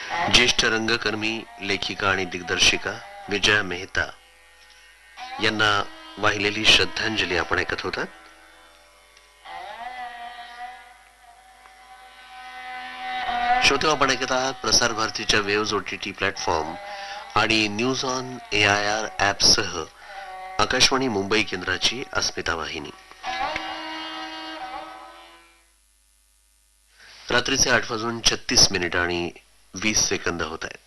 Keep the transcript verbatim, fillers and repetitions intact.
ज्येष्ठ रंगकर्मी, लेखिका आणि दिग्दर्शिका विजया मेहता यांना वाहिलेली श्रद्धांजली आपण ऐकत होतात. श्रोते, आपण ऐकत आहात प्रसार भारतीच्या वेव्ज ओटीटी प्लॅटफॉर्म आणि news on A I R app सह आकाशवाणी मुंबई केंद्राची अस्मिता वाहिनी. रात्रीचे आठ वाजून छत्तीस मिनिट आणि वीस सेकंद होत आहेत.